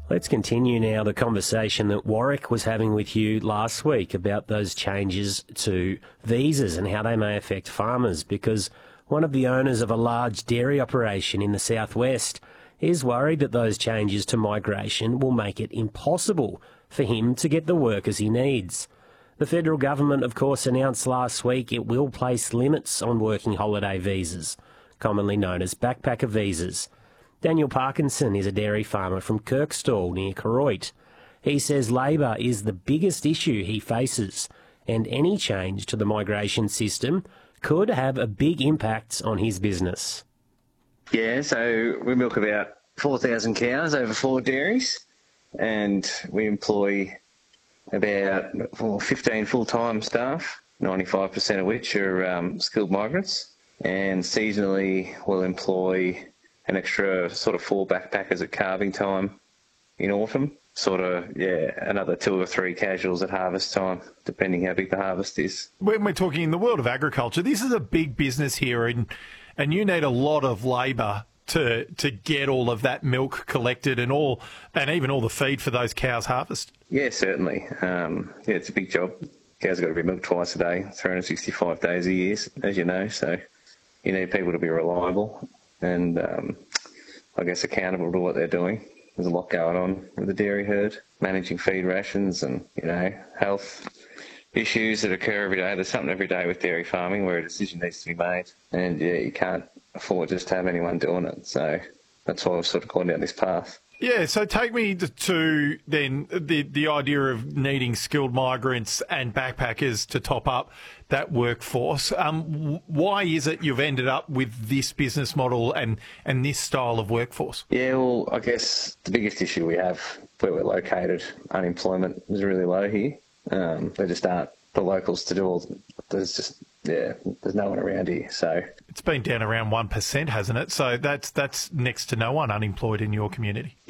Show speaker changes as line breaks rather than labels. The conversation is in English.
Let's continue now the conversation that Warwick was having with you last week about those changes to visas and how they may affect farmers, because one of the owners of a large dairy operation in the southwest is worried that those changes to migration will make it impossible for him to get the workers he needs. The federal government, of course, announced last week it will place limits on working holiday visas, commonly known as backpacker visas. Daniel Parkinson is a dairy farmer from Kirkstall near Koroit. He says Labor is the biggest issue he faces, and any change to the migration system could have a big impact on his business.
Yeah, so we milk about 4,000 cows over 4 dairies, and we employ about 15 full-time staff, 95% of which are skilled migrants, and seasonally we'll employ an extra sort of 4 backpackers at calving time in autumn, another 2 or 3 casuals at harvest time, depending how big the harvest is.
When we're talking in the world of agriculture, this is a big business here, and you need a lot of labour to get all of that milk collected and even all the feed for those cows harvested.
Yeah, certainly. It's a big job. Cows have got to be milked twice a day, 365 days a year, as you know, so you need people to be reliable and I guess accountable to what they're doing. There's a lot going on with the dairy herd, managing feed rations and, health issues that occur every day. There's something every day with dairy farming where a decision needs to be made, and you can't afford just to have anyone doing it. So that's why I've sort of gone down this path.
Yeah, so take me to then the idea of needing skilled migrants and backpackers to top up that workforce. Why is it you've ended up with this business model and this style of workforce?
Yeah, well, I guess the biggest issue we have where we're located, unemployment is really low here. There just aren't the locals to do all. There's no one around here. So
it's been down around 1%, hasn't it? So that's next to no one unemployed in your community.